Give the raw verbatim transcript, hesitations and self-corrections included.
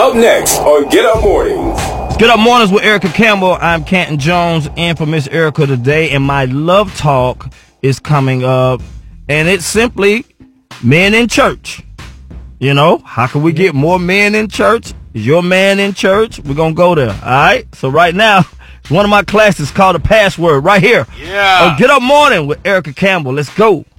Up next on Get Up Mornings. Get Up Mornings with Erica Campbell. I'm Canton Jones in for Miss Erica today, and my love talk is coming up, and it's simply men in church. You know, how can we get more men in church? Is your man in church? We're going to go there, all right? So right now, one of my classes called The Password right here. Yeah. On Get Up Morning with Erica Campbell. Let's go.